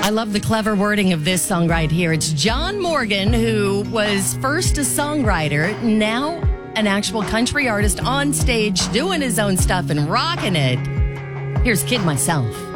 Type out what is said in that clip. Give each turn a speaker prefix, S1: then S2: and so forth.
S1: I love the clever wording of this song right here. It's John Morgan, who was first a songwriter, now an actual country artist on stage doing his own stuff and rocking it. Here's Kid Myself.